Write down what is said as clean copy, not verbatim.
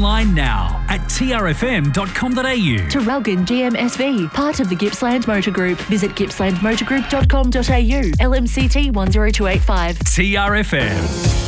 online now at trfm.com.au. Traralgon GMSV, part of the Gippsland Motor Group. Visit gippslandmotorgroup.com.au. LMCT 10285. TRFM.